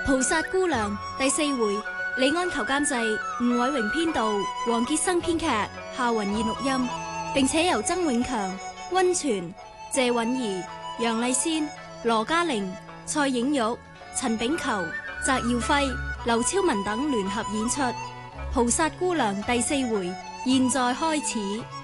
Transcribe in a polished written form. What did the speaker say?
菩薩姑娘第四回，李安求監製，吳偉榮編導，黃傑生編劇，夏雲燕錄音，並且由曾永強、溫泉、謝韻儀、楊麗仙、羅嘉玲、蔡影玉、陳炳球、翟耀輝、劉超文等聯合演出。菩薩姑娘第四回，現在開始。